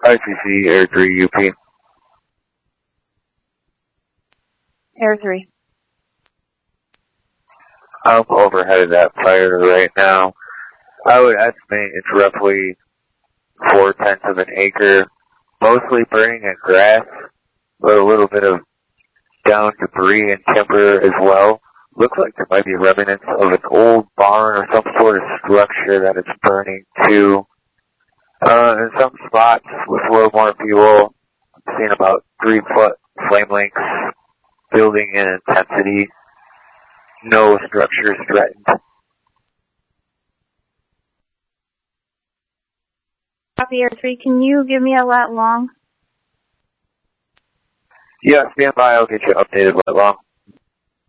ICC Air 3 UP. Air 3. I'm overheaded that fire right now. I would estimate it's roughly 4/10 of an acre, mostly burning at grass, but a little bit of down debris and timber as well. Looks like there might be remnants of an old barn or some sort of structure that it's burning too. In some spots with a little more fuel, I'm seeing about 3-foot flame lengths building in intensity. No structures threatened. Copy Air 3, can you give me a lat long? Yeah, stand by, I'll get you updated lat long.